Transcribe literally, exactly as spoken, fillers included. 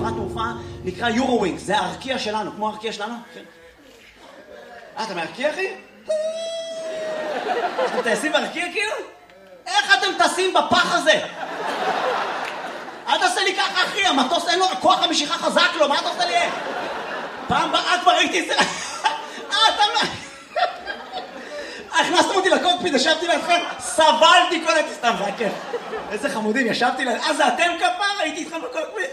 חברת תעופה, נקרא יורו-ווינגס, זה הארקיע שלנו, כמו הארקיע שלנו. אה, אתה מארקיע, אחי? אתם טייסים בארקיע, כאילו? איך אתם טסים בפח הזה? אל תעשה לי ככה, אחי, המטוס אין לו כוח המשיכה חזק לו, מה אתה עושה לי? פעם באה כבר ראיתי את זה. אה, אתה... הכנסתם אותי לקוקפיט, ישבתי לידכם, סבלתי כל הטיסה, סתם, זה היה כיף. איזה חמודים, ישבתי לידכם, אה, זה אתם כפר? הייתי איתכם בקוקפיט.